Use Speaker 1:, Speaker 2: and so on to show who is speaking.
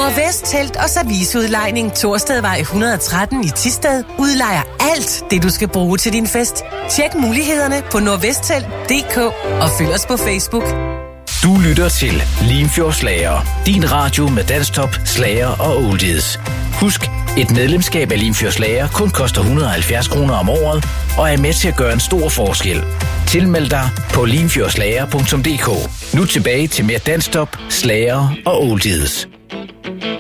Speaker 1: Nordvest Telt og Serviceudlejning Torstedvej 113 i Thisted udlejer alt det, du skal bruge til din fest. Tjek mulighederne på nordvesttelt.dk og følg os på Facebook.
Speaker 2: Du lytter til Limfjordsslager, din radio med dansktop, slager og oldies. Husk, et medlemskab af Limfjordsslager kun koster 170 kroner om året og er med til at gøre en stor forskel. Tilmeld dig på limfjordslager.dk. Nu tilbage til mere dansktop, slager og oldies.